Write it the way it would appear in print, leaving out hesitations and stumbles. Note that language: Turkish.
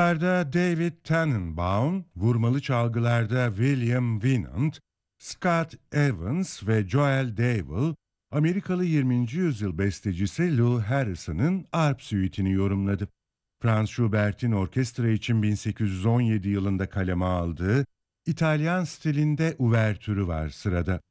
Bağlamalarda David Tannenbaum, vurmalı çalgılarda William Winant, Scott Evans ve Joel Dowell, Amerikalı 20. yüzyıl bestecisi Lou Harrison'ın arp süitini yorumladı. Franz Schubert'in orkestra için 1817 yılında kaleme aldığı İtalyan stilinde uvertürü var sırada.